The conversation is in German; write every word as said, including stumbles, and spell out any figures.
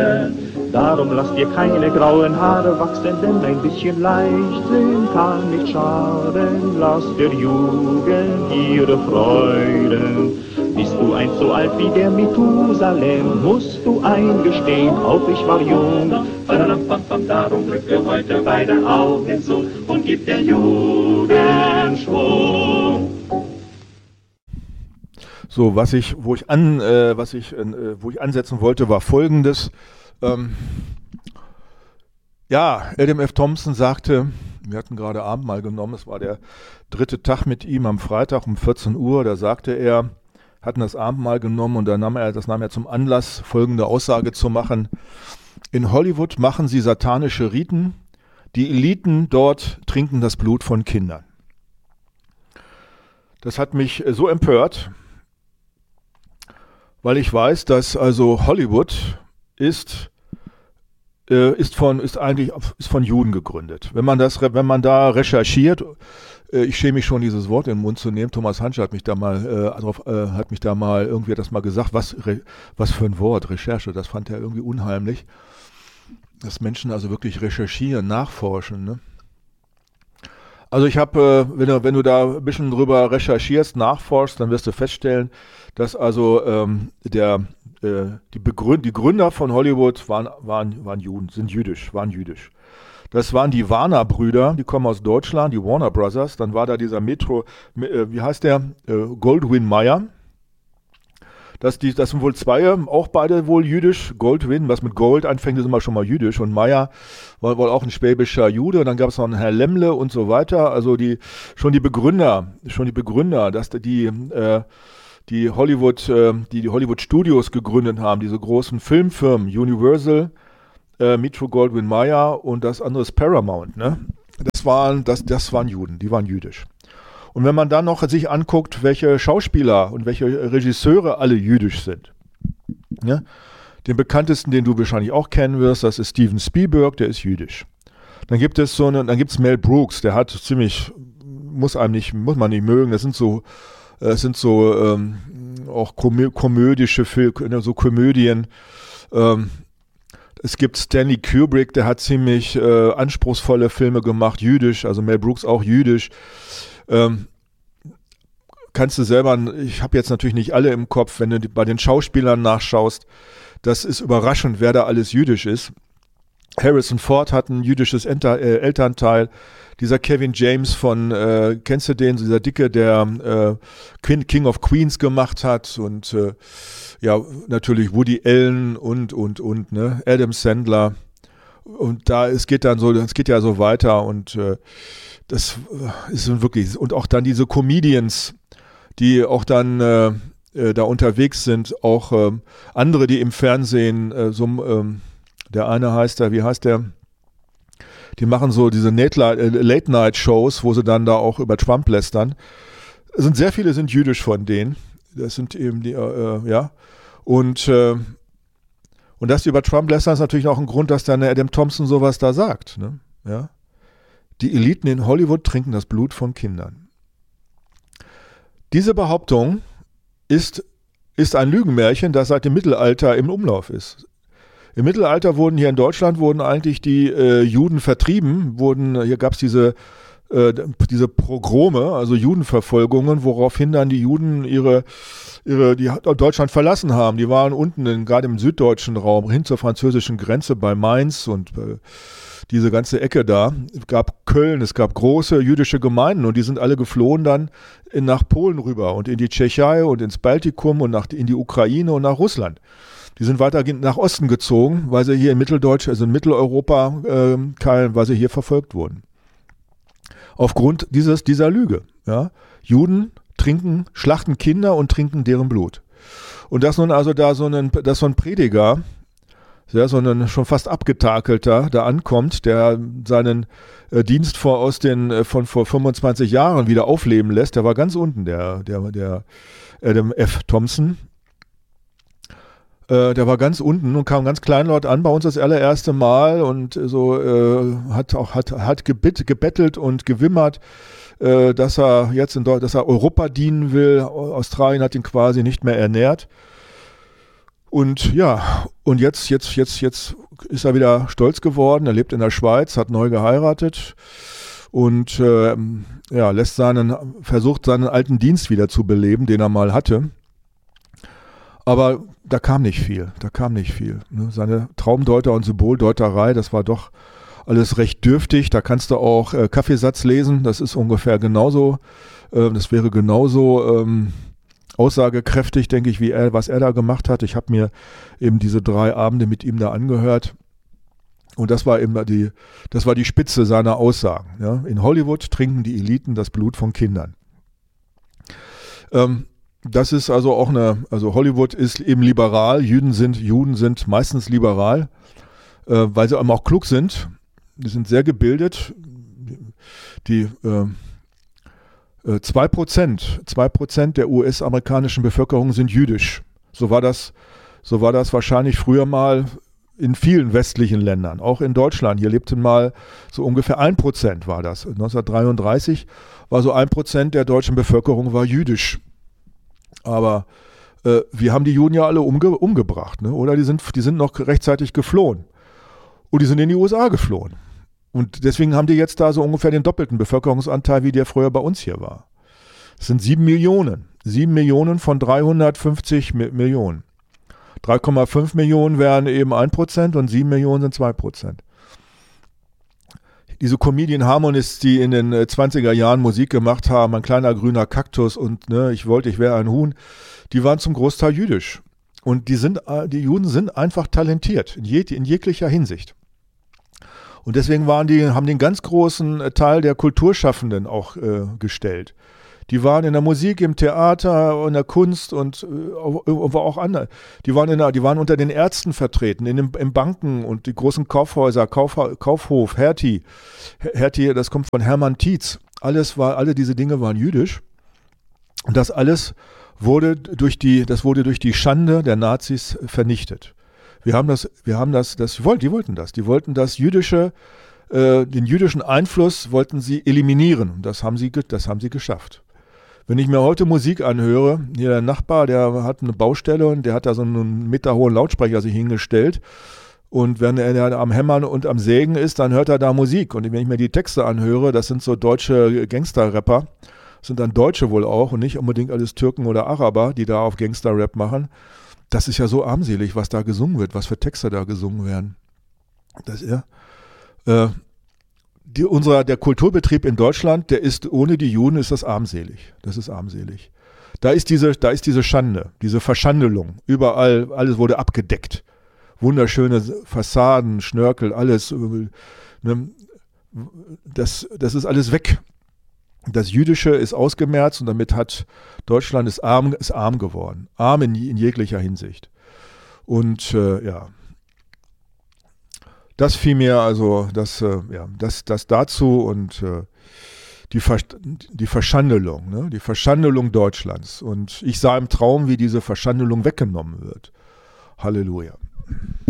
Darum lass dir keine grauen Haare wachsen, denn ein bisschen Leichtsinn kann nicht schaden. Lass der Jugend ihre Freuden. Bist du einst so alt wie der Methusalem, musst du eingestehen, auch ich war jung. Darum drücke heute beide Augen zu und gib der Jugend Schwung. So, was ich, wo ich an, äh, was ich, äh, wo ich ansetzen wollte, war Folgendes. Ähm, ja, Adam F. Thompson sagte, wir hatten gerade Abendmahl genommen, es war der dritte Tag mit ihm am Freitag um vierzehn Uhr, da sagte er, hatten das Abendmahl genommen und dann nahm er, das nahm er zum Anlass, folgende Aussage zu machen. In Hollywood machen sie satanische Riten, die Eliten dort trinken das Blut von Kindern. Das hat mich so empört, weil ich weiß, dass also Hollywood ist, äh, ist von, ist eigentlich ist von Juden gegründet. Wenn man das, wenn man da recherchiert, äh, ich schäme mich schon, dieses Wort in den Mund zu nehmen. Thomas Hansche hat mich da mal, äh, drauf, äh, hat mich da mal irgendwie das mal gesagt, was, re, was für ein Wort, Recherche, das fand er irgendwie unheimlich. Dass Menschen also wirklich recherchieren, nachforschen, ne? Also ich habe, äh, wenn du, wenn du da ein bisschen drüber recherchierst, nachforschst, dann wirst du feststellen, dass also ähm, der, äh, die, Begründ- die Gründer von Hollywood waren, waren, waren Juden, sind jüdisch, waren jüdisch. Das waren die Warner-Brüder, die kommen aus Deutschland, die Warner Brothers. Dann war da dieser Metro, äh, wie heißt der, äh, Goldwyn Mayer. Das, die, das sind wohl zwei, auch beide wohl jüdisch. Goldwyn, was mit Gold anfängt, ist immer schon mal jüdisch. Und Meyer war wohl auch ein schwäbischer Jude. Und dann gab es noch einen Herr Lemmle und so weiter. Also die schon die Begründer, schon die Begründer, dass die äh, die Hollywood, äh, die die Hollywood Studios gegründet haben, diese großen Filmfirmen, Universal, äh, Metro Goldwyn Mayer und das andere ist Paramount. Ne? Das waren, das, das waren Juden, die waren jüdisch. Und wenn man dann noch sich anguckt, welche Schauspieler und welche Regisseure alle jüdisch sind. Ja? Den bekanntesten, den du wahrscheinlich auch kennen wirst, das ist Steven Spielberg, der ist jüdisch. Dann gibt es so eine, dann gibt es Mel Brooks, der hat ziemlich, muss einem nicht, muss man nicht mögen, das sind so, das sind so ähm, auch komö- komödische Filme, so Komödien. Ähm, Es gibt Stanley Kubrick, der hat ziemlich äh, anspruchsvolle Filme gemacht, jüdisch, also Mel Brooks auch jüdisch. Ähm, kannst du selber, ich habe jetzt natürlich nicht alle im Kopf, wenn du bei den Schauspielern nachschaust, das ist überraschend, wer da alles jüdisch ist. Harrison Ford hat ein jüdisches Enter, äh, Elternteil. Dieser Kevin James von, äh, kennst du den, dieser Dicke, der äh, King of Queens gemacht hat und äh, ja, natürlich Woody Allen und, und, und, ne, Adam Sandler. Und da, es geht dann so, es geht ja so weiter und äh, das ist wirklich, und auch dann diese Comedians, die auch dann äh, äh, da unterwegs sind, auch äh, andere, die im Fernsehen, äh, so, äh, der eine heißt da, wie heißt der? Die machen so diese Late-Night-Shows, wo sie dann da auch über Trump lästern. Es sind sehr viele, sind jüdisch von denen. Das sind eben die, äh, ja. Und, äh, und dass die über Trump lästern, ist natürlich auch ein Grund, dass dann Adam Thompson sowas da sagt, ne? Ja. Die Eliten in Hollywood trinken das Blut von Kindern. Diese Behauptung ist, ist ein Lügenmärchen, das seit dem Mittelalter im Umlauf ist. Im Mittelalter wurden hier in Deutschland wurden eigentlich die äh, Juden vertrieben, wurden, hier gab es diese, äh, diese Pogrome, also Judenverfolgungen, woraufhin dann die Juden ihre, ihre die Deutschland verlassen haben. Die waren unten, in, gerade im süddeutschen Raum, hin zur französischen Grenze bei Mainz und äh, diese ganze Ecke da. Es gab Köln, es gab große jüdische Gemeinden und die sind alle geflohen dann in, nach Polen rüber und in die Tschechei und ins Baltikum und nach, in die Ukraine und nach Russland. Die sind weiter nach Osten gezogen, weil sie hier in Mitteldeutsch, also in Mitteleuropa, äh, weil sie hier verfolgt wurden. Aufgrund dieses, dieser Lüge. Ja? Juden trinken, schlachten Kinder und trinken deren Blut. Und dass nun also da so ein, dass so ein Prediger, ja, so ein schon fast abgetakelter da ankommt, der seinen äh, Dienst vor, aus den, äh, von vor fünfundzwanzig Jahren wieder aufleben lässt, der war ganz unten, der, der, der Adam F. Thompson. Äh, der war ganz unten und kam ganz kleinlaut an, bei uns das allererste Mal und so äh, hat auch hat, hat gebet, gebettelt und gewimmert, äh, dass er jetzt in Deutschland, dass er Europa dienen will. Australien hat ihn quasi nicht mehr ernährt. Und ja, und jetzt, jetzt, jetzt, jetzt ist er wieder stolz geworden. Er lebt in der Schweiz, hat neu geheiratet und äh, ja, lässt seinen, versucht seinen alten Dienst wieder zu beleben, den er mal hatte. Aber da kam nicht viel, da kam nicht viel. Ne? Seine Traumdeuter und Symboldeuterei, das war doch alles recht dürftig. Da kannst du auch äh, Kaffeesatz lesen, das ist ungefähr genauso, äh, das wäre genauso ähm, aussagekräftig, denke ich, wie er, was er da gemacht hat. Ich habe mir eben diese drei Abende mit ihm da angehört. Und das war eben die, das war die Spitze seiner Aussagen. Ja? In Hollywood trinken die Eliten das Blut von Kindern. Ähm, das ist also auch eine, also Hollywood ist eben liberal. Juden sind, Juden sind meistens liberal, äh, weil sie eben auch klug sind. Die sind sehr gebildet. Die äh, zwei Prozent, zwei Prozent der U S-amerikanischen Bevölkerung sind jüdisch. So war das, so war das wahrscheinlich früher mal in vielen westlichen Ländern, auch in Deutschland. Hier lebten mal so ungefähr ein Prozent war das. neunzehnhundertdreiunddreißig war so ein Prozent der deutschen Bevölkerung war jüdisch. Aber äh, wir haben die Juden ja alle umge umgebracht, ne? Oder die sind, die sind noch rechtzeitig geflohen. Und die sind in die U S A geflohen. Und deswegen haben die jetzt da so ungefähr den doppelten Bevölkerungsanteil, wie der früher bei uns hier war. Das sind sieben Millionen. Sieben Millionen von dreihundertfünfzig Mi- Millionen. drei Komma fünf Millionen wären eben ein Prozent und sieben Millionen sind zwei Prozent. Diese Comedian Harmonists, die in den zwanziger Jahren Musik gemacht haben, ein kleiner grüner Kaktus und ne, ich wollte, ich wäre ein Huhn, die waren zum Großteil jüdisch. Und die, sind, die Juden sind einfach talentiert, in, jeg- in jeglicher Hinsicht. Und deswegen waren die, haben den ganz großen Teil der Kulturschaffenden auch äh, gestellt. Die waren in der Musik, im Theater, in der Kunst und äh, auch andere. Die waren, in der, die waren unter den Ärzten vertreten, in den in Banken und die großen Kaufhäuser, Kauf, Kaufhof, Hertie. Hertie, das kommt von Hermann Tietz. Alles war, alle diese Dinge waren jüdisch. Und das alles wurde durch die, das wurde durch die Schande der Nazis vernichtet. Wir haben das, wir haben das, das, die wollten das, die wollten das jüdische, äh, den jüdischen Einfluss wollten sie eliminieren. Das haben sie, das haben sie geschafft. Wenn ich mir heute Musik anhöre, hier der Nachbar, der hat eine Baustelle und der hat da so einen meterhohen Lautsprecher sich hingestellt. Und wenn er am Hämmern und am Sägen ist, dann hört er da Musik. Und wenn ich mir die Texte anhöre, das sind so deutsche Gangster-Rapper, das sind dann Deutsche wohl auch und nicht unbedingt alles Türken oder Araber, die da auf Gangster-Rap machen. Das ist ja so armselig, was da gesungen wird, was für Texte da gesungen werden. Das, ja, äh, die, unser, der Kulturbetrieb in Deutschland, der ist, ohne die Juden ist das armselig. Das ist armselig. Da ist diese, da ist diese Schande, diese Verschandelung. Überall, alles wurde abgedeckt. Wunderschöne Fassaden, Schnörkel, alles. Ne, das, das ist alles weg. Das Jüdische ist ausgemerzt und damit hat Deutschland ist arm, ist arm geworden. Arm in, in jeglicher Hinsicht. Und äh, ja, das fiel mir also, das, äh, ja, das, das dazu und äh, die, Ver die Verschandelung, ne? Die Verschandelung Deutschlands. Und ich sah im Traum, wie diese Verschandelung weggenommen wird. Halleluja.